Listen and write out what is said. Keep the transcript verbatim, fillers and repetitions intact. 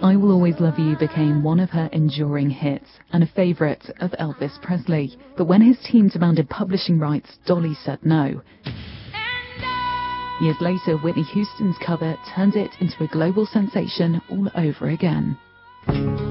I Will Always Love You became one of her enduring hits and a favourite of Elvis Presley. But when his team demanded publishing rights, Dolly said no. Years later, Whitney Houston's cover turned it into a global sensation all over again.